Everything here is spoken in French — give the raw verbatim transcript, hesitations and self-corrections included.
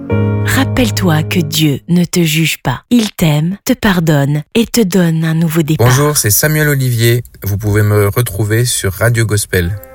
Rappelle-toi que Dieu ne te juge pas. Il t'aime, te pardonne et te donne un nouveau départ. Bonjour, c'est Samuel Olivier. Vous pouvez me retrouver sur Radio Gospel.